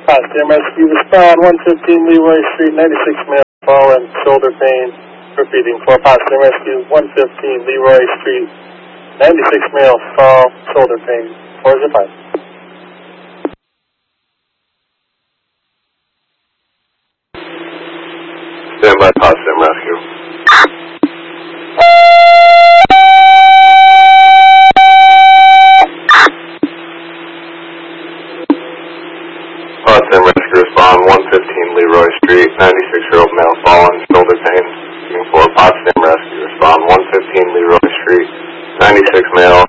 Potsdam Rescue, respond 115 Leroy Street, 96 male, fall and shoulder pain. Repeating for Potsdam Rescue, 115 Leroy Street, 96 male, fall, shoulder pain. 405. Stand by, Potsdam Rescue. Potsdam Rescue, respond 115 Leroy Street, 96-year-old male, fallen, shoulder pain. Looking for Potsdam Rescue, respond 115 Leroy Street, 96 male,